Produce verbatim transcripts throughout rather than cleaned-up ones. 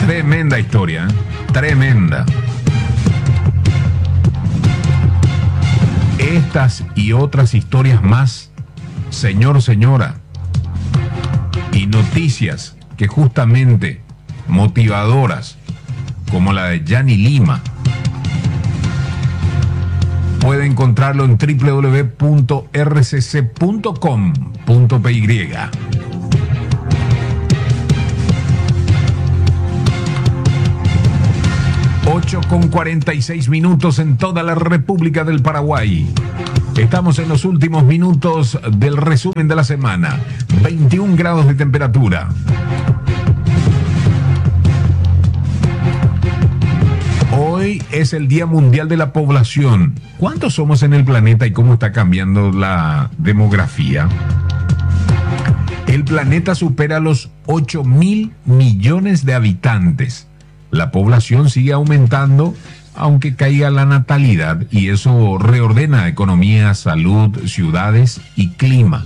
Tremenda historia, ¿eh? Tremenda. Estas y otras historias más, señor, señora, y noticias que justamente motivadoras, como la de Yanni Lima, puede encontrarlo en doble u doble u doble u punto r c c punto com punto p y. ocho con cuarenta y seis minutos en toda la República del Paraguay. Estamos en los últimos minutos del resumen de la semana. veintiún grados de temperatura. Hoy es el Día Mundial de la Población. ¿Cuántos somos en el planeta y cómo está cambiando la demografía? El planeta supera los ocho mil millones de habitantes. La población sigue aumentando, aunque caiga la natalidad, y eso reordena economía, salud, ciudades y clima.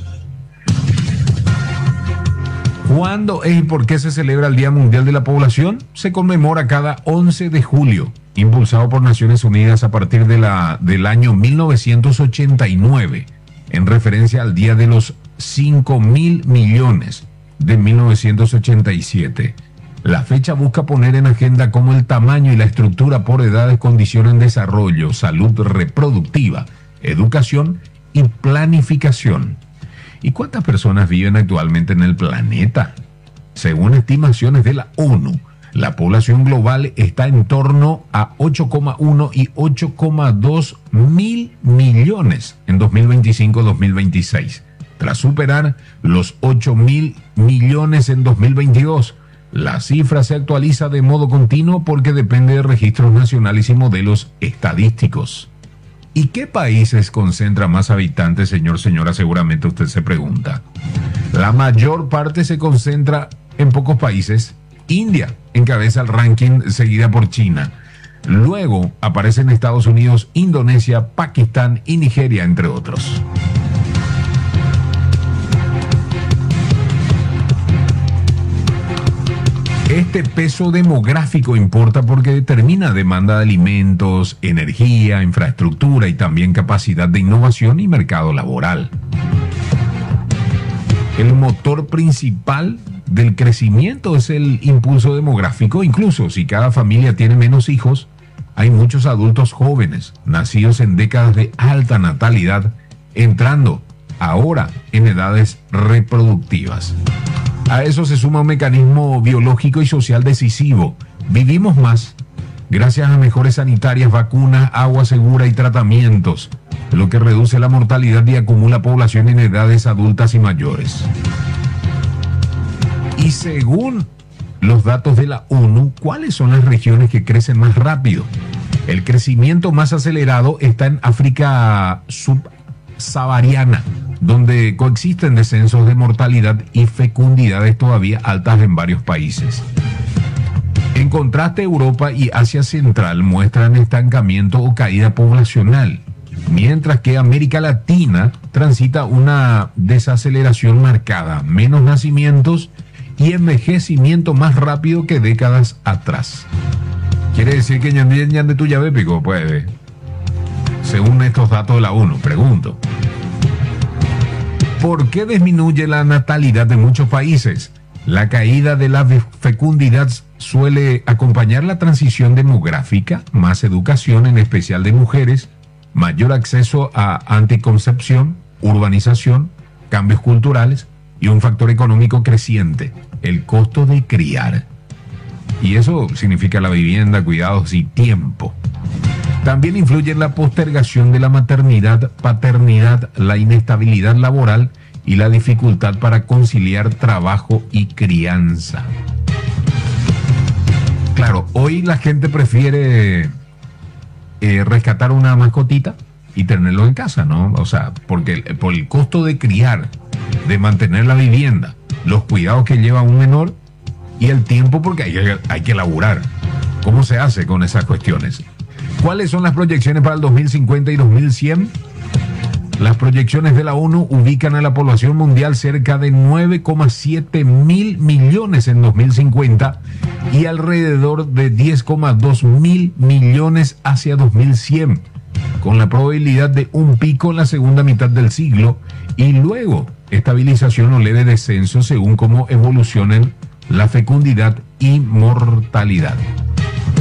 ¿Cuándo es y por qué se celebra el Día Mundial de la Población? Se conmemora cada once de julio, impulsado por Naciones Unidas a partir de la, del año mil novecientos ochenta y nueve, en referencia al Día de los cinco mil millones de mil novecientos ochenta y siete. La fecha busca poner en agenda cómo el tamaño y la estructura por edades condicionan desarrollo, salud reproductiva, educación y planificación. ¿Y cuántas personas viven actualmente en el planeta? Según estimaciones de la ONU, la población global está en torno a ocho coma uno y ocho coma dos mil millones en dos mil veinticinco a dos mil veintiséis, tras superar los ocho mil millones en dos mil veintidós. La cifra se actualiza de modo continuo porque depende de registros nacionales y modelos estadísticos. ¿Y qué países concentran más habitantes, señor, señora? Seguramente usted se pregunta. La mayor parte se concentra en pocos países. India encabeza el ranking, seguida por China. Luego aparecen Estados Unidos, Indonesia, Pakistán y Nigeria, entre otros. Este peso demográfico importa porque determina demanda de alimentos, energía, infraestructura y también capacidad de innovación y mercado laboral. El motor principal del crecimiento es el impulso demográfico. Incluso si cada familia tiene menos hijos, hay muchos adultos jóvenes, nacidos en décadas de alta natalidad, entrando ahora en edades reproductivas. A eso se suma un mecanismo biológico y social decisivo. Vivimos más gracias a mejores sanitarias, vacunas, agua segura y tratamientos, lo que reduce la mortalidad y acumula población en edades adultas y mayores. Y según los datos de la ONU, ¿cuáles son las regiones que crecen más rápido? El crecimiento más acelerado está en África subsahariana, donde coexisten descensos de mortalidad y fecundidades todavía altas en varios países. En contraste, Europa y Asia Central muestran estancamiento o caída poblacional, mientras que América Latina transita una desaceleración marcada, menos nacimientos y envejecimiento más rápido que décadas atrás. ¿Quiere decir que ñandí ñande tu llave pico? Pues, según estos datos de la ONU, pregunto. ¿Por qué disminuye la natalidad de muchos países? La caída de la fecundidad suele acompañar la transición demográfica, más educación, en especial de mujeres, mayor acceso a anticoncepción, urbanización, cambios culturales y un factor económico creciente, el costo de criar. Y eso significa la vivienda, cuidados y tiempo. También influye en la postergación de la maternidad, paternidad, la inestabilidad laboral y la dificultad para conciliar trabajo y crianza. Claro, hoy la gente prefiere eh, rescatar una mascotita y tenerlo en casa, ¿no? O sea, porque por el costo de criar, de mantener la vivienda, los cuidados que lleva un menor y el tiempo, porque hay, hay que laburar. ¿Cómo se hace con esas cuestiones? ¿Cuáles son las proyecciones para el dos mil cincuenta y dos mil cien? Las proyecciones de la ONU ubican a la población mundial cerca de nueve coma siete mil millones en dos mil cincuenta y alrededor de diez coma dos mil millones hacia dos mil cien, con la probabilidad de un pico en la segunda mitad del siglo y luego estabilización o leve descenso según cómo evolucionen la fecundidad y mortalidad.